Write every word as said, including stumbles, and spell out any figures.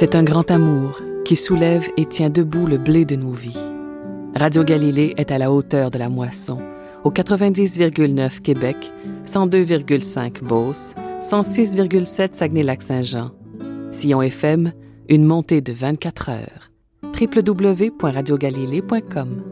C'est un grand amour qui soulève et tient debout le blé de nos vies. Radio Galilée est à la hauteur de la moisson, au quatre-vingt-dix virgule neuf Québec, cent deux virgule cinq Beauce, cent six virgule sept Saguenay-Lac-Saint-Jean. Sillon F M, une montée de vingt-quatre heures. w w w point radio galilée point com